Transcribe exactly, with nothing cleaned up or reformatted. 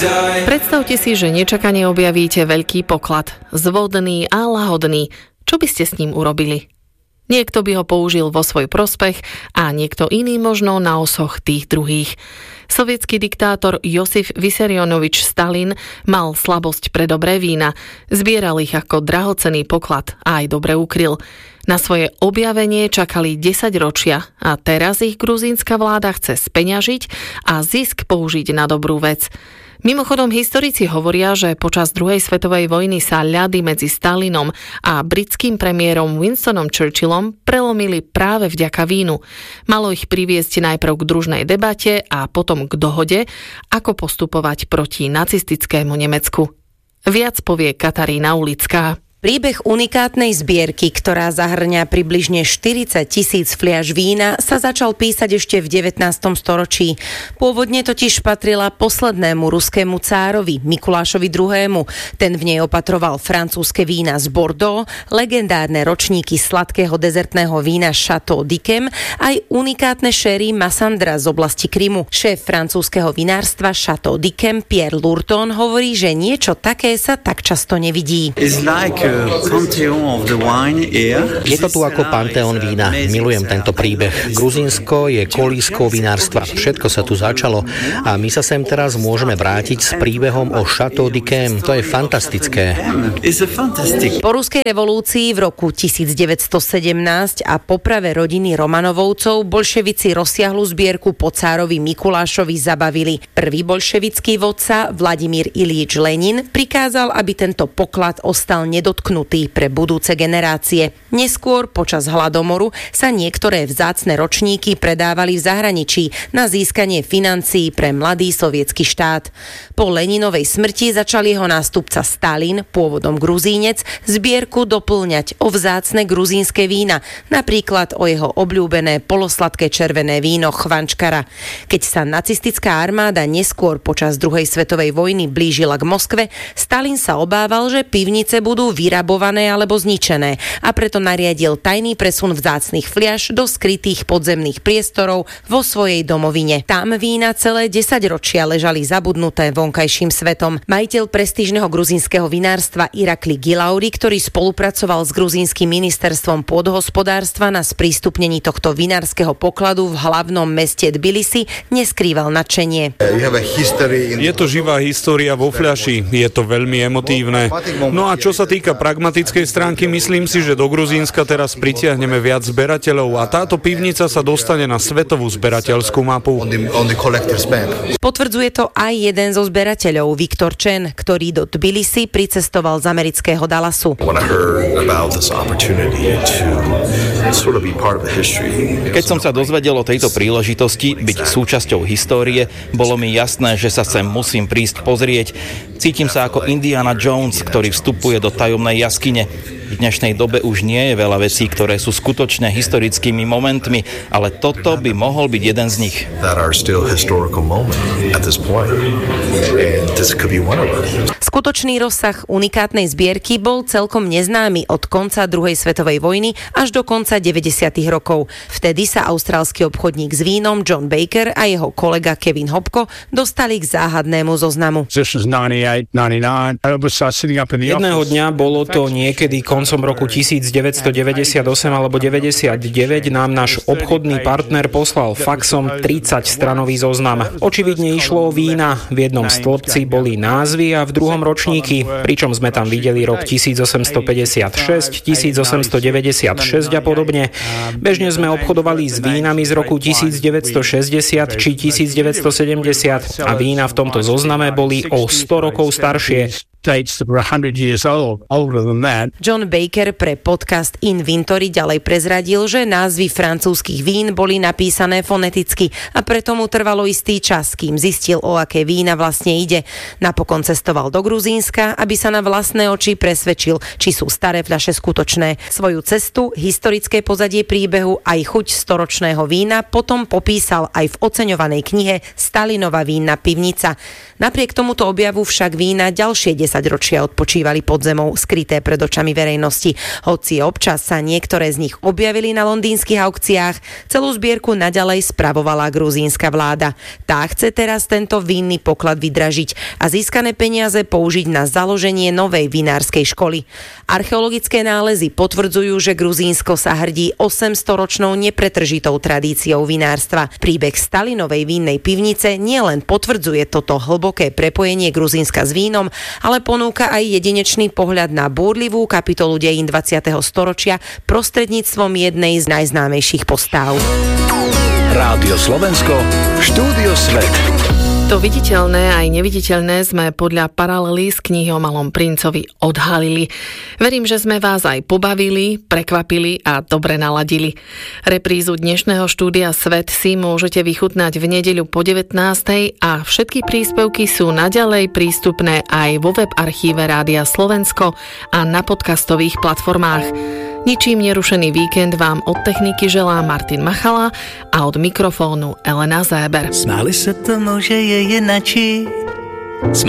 Predstavte si, že nečakane objavíte veľký poklad, zvodný a lahodný. Čo by ste s ním urobili? Niekto by ho použil vo svoj prospech a niekto iný možno na osoch tých druhých. Sovietský diktátor Josif Vysarionovič Stalin mal slabosť pre dobré vína. Zbieral ich ako drahocenný poklad a aj dobre ukryl. Na svoje objavenie čakali desaťročia a teraz ich gruzínska vláda chce speňažiť a zisk použiť na dobrú vec. Mimochodom, historici hovoria, že počas druhej svetovej vojny sa ľady medzi Stalinom a britským premiérom Winstonom Churchillom prelomili práve vďaka vínu. Malo ich priviesť najprv k družnej debate a potom k dohode, ako postupovať proti nacistickému Nemecku. Viac povie Katarína Ulická. Príbeh unikátnej zbierky, ktorá zahrňa približne štyridsať tisíc fliaš vína, sa začal písať ešte v devätnástom storočí. Pôvodne totiž patrila poslednému ruskému cárovi, Mikulášovi druhému. Ten v nej opatroval francúzske vína z Bordeaux, legendárne ročníky sladkého dezertného vína Chateau d'Yquem, aj unikátne sherry Massandra z oblasti Krymu. Šéf francúzskeho vinárstva Chateau d'Yquem Pierre Lurton hovorí, že niečo také sa tak často nevidí. Je to tu ako panteón vína. Milujem tento príbeh. Gruzínsko je kolískou vinárstva. Všetko sa tu začalo a my sa sem teraz môžeme vrátiť s príbehom o Chateau d'Yquem. To je fantastické. Po ruskej revolúcii v roku devätnásťstosedemnásť a poprave rodiny Romanovovcov bolševici rozsiahlu zbierku po cárovi Mikulášovi zabavili. Prvý bolševický vodca Vladimír Iljič Lenin prikázal, aby tento poklad ostal nedotknutý pre budúce generácie. Neskôr, počas hladomoru, sa niektoré vzácne ročníky predávali v zahraničí na získanie financií pre mladý sovietský štát. Po Leninovej smrti začal jeho nástupca Stalin, pôvodom Gruzínec, zbierku doplňať o vzácne gruzínske vína, napríklad o jeho obľúbené polosladké červené víno Chvančkara. Keď sa nacistická armáda neskôr počas druhej svetovej vojny blížila k Moskve, Stalin sa obával, že pivnice budú vyrabované alebo zničené a preto nariadil tajný presun vzácnych fliaš do skrytých podzemných priestorov vo svojej domovine. Tam vína celé desaťročia ležali zabudnuté vonkajším svetom. Majiteľ prestížneho gruzínskeho vinárstva Irakli Gilauri, ktorý spolupracoval s gruzínskym ministerstvom pôdohospodárstva na sprístupnení tohto vinárskeho pokladu v hlavnom meste Tbilisi, neskrýval nadšenie. Je to živá história vo fľaši, je to veľmi emotívne. No a čo sa týka pragmatickej stránky, myslím si, že do Gruzínska teraz pritiahneme viac zberateľov a táto pivnica sa dostane na svetovú zberateľskú mapu. Potvrdzuje to aj jeden zo zberateľov, Viktor Chen, ktorý do Tbilisi pricestoval z amerického Dallasu. Keď som sa dozvedel o tejto príležitosti byť súčasťou histórie, bolo mi jasné, že sa sem musím prísť pozrieť. Cítim sa ako Indiana Jones, ktorý vstupuje do tajomnej jaskyne. V dnešnej dobe už nie je veľa vecí, ktoré sú skutočne historickými momentmi, ale toto by mohol byť jeden z nich. Skutočný rozsah unikátnej zbierky bol celkom neznámy od konca druhej svetovej vojny až do konca deväťdesiatych rokov. Vtedy sa austrálsky obchodník s vínom John Baker a jeho kolega Kevin Hopko dostali k záhadnému zoznamu. Jedného dňa, bolo to niekedy koncom roku devätnásťstodeväťdesiatosem alebo deväťdesiatdeväť, nám náš obchodný partner poslal faxom tridsaťstranový zoznam. Očividne išlo o vína. V jednom stĺpci boli názvy a v druhom ročníky, pričom sme tam videli rok tisícosemstopäťdesiatšesť, tisícosemstodeväťdesiatšesť a podobne. Bežne sme obchodovali s vínami z roku tisícdeväťstošesťdesiat či tisícdeväťstosedemdesiat a vína v tomto zozname boli o sto rokov staršie. John Baker pre podcast Inventory ďalej prezradil, že názvy francúzskych vín boli napísané foneticky a preto mu trvalo istý čas, kým zistil, o aké vína vlastne ide. Napokon cestoval do Gruzínska, aby sa na vlastné oči presvedčil, či sú staré fľaše skutočné. Svoju cestu, historické pozadie príbehu aj chuť storočného vína potom popísal aj v oceňovanej knihe Stalinova vínna pivnica. Napriek tomuto objavu však vína ďalšie desať desaťročia odpočívali pod zemou, skryté pred očami verejnosti. Hoci občas sa niektoré z nich objavili na londýnskych aukciách, celú zbierku naďalej spravovala gruzínska vláda. Tá chce teraz tento vinný poklad vydražiť a získané peniaze použiť na založenie novej vinárskej školy. Archeologické nálezy potvrdzujú, že Gruzínsko sa hrdí osemstoročnou nepretržitou tradíciou vinárstva. Príbeh Stalinovej vinnej pivnice nielen potvrdzuje toto hlboké prepojenie Gruzínska s vínom, ale ponúka aj jedinečný pohľad na búrlivú kapitolu dejín dvadsiateho storočia prostredníctvom jednej z najznámejších postáv. Rádio Slovensko, Štúdio Svet. To viditeľné aj neviditeľné sme podľa paralely z knihy o Malom princovi odhalili. Verím, že sme vás aj pobavili, prekvapili a dobre naladili. Reprízu dnešného štúdia Svet si môžete vychutnať v nedeľu po devätnástej a všetky príspevky sú naďalej prístupné aj vo web archíve Rádia Slovensko a na podcastových platformách. Ničím nerušený víkend vám od techniky želá Martin Machala a od mikrofónu Elena Zéber. Smáli se tomu, že je jinačí.